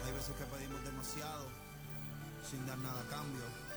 Hay veces que pedimos demasiado sin dar nada a cambio.